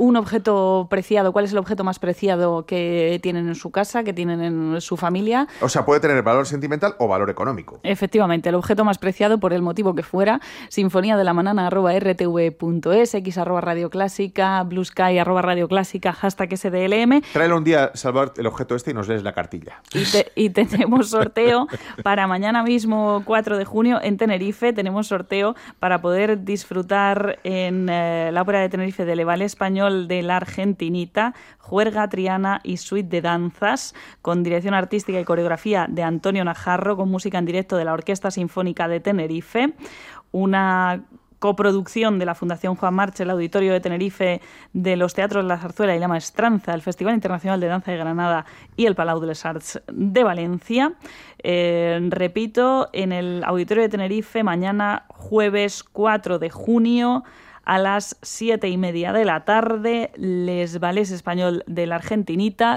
un objeto preciado. ¿Cuál es el objeto más preciado que tienen en su casa, que tienen en su familia? O sea, puede tener valor sentimental o valor económico. Efectivamente, el objeto más preciado, por el motivo que fuera, sinfoniadelamanana@rtv.es, @Radio Clásica, Blue Sky @Radio Clásica, #SDLM. Tráelo un día, Salvador, el objeto este y nos lees la cartilla. Y tenemos sorteo para mañana mismo, 4 de junio, en Tenerife. Tenemos sorteo para poder disfrutar en la Ópera de Tenerife del Ballet Español de la Argentinita, Juerga Triana y Suite de Danzas, con dirección artística y coreografía de Antonio Najarro, con música en directo de la Orquesta Sinfónica de Tenerife, una coproducción de la Fundación Juan March, el Auditorio de Tenerife, de los Teatros La Zarzuela y La Maestranza, el Festival Internacional de Danza de Granada y el Palau de les Arts de Valencia. Repito, en el Auditorio de Tenerife, mañana jueves 4 de junio, a las 7:30 de la tarde, Les Ballets Español de la Argentinita,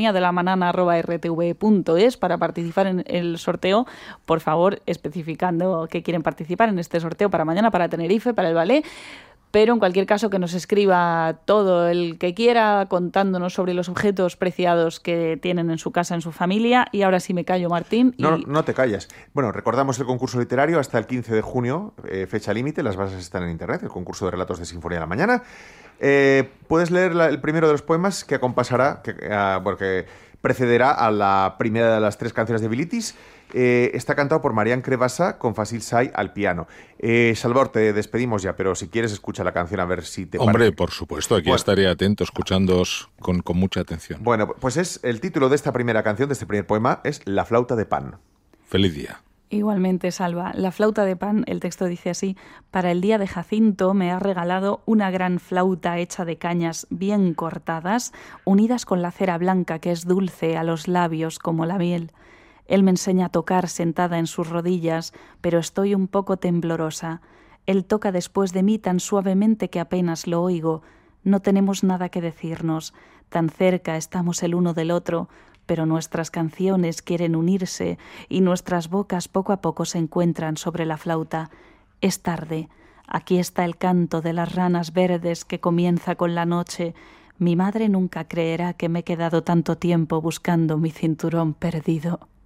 sinfoniadelamanana@rtv.es, para participar en el sorteo. Por favor, especificando que quieren participar en este sorteo para mañana, para Tenerife, para el ballet. Pero en cualquier caso, que nos escriba todo el que quiera contándonos sobre los objetos preciados que tienen en su casa, en su familia. Y ahora sí me callo, Martín. No te callas. Bueno, recordamos el concurso literario hasta el 15 de junio, fecha límite. Las bases están en internet, el concurso de relatos de Sinfonía de la Mañana. Puedes leer el primero de los poemas que acompasará, porque precederá a la primera de las 3 canciones de Bilitis. Está cantado por Marián Crevasa con Fasil Say al piano. Salvador, te despedimos ya, pero si quieres escucha la canción a ver si te Hombre, parece. por supuesto, aquí estaré atento, escuchándoos con mucha atención. Bueno, pues es el título de esta primera canción, de este primer poema, es La flauta de pan. Feliz día. Igualmente, Salva. La flauta de pan, el texto dice así: para el día de Jacinto me ha regalado una gran flauta hecha de cañas bien cortadas, unidas con la cera blanca que es dulce a los labios como la miel. Él me enseña a tocar sentada en sus rodillas, pero estoy un poco temblorosa. Él toca después de mí tan suavemente que apenas lo oigo. No tenemos nada que decirnos. Tan cerca estamos el uno del otro, pero nuestras canciones quieren unirse y nuestras bocas poco a poco se encuentran sobre la flauta. Es tarde. Aquí está el canto de las ranas verdes que comienza con la noche. Mi madre nunca creerá que me he quedado tanto tiempo buscando mi cinturón perdido.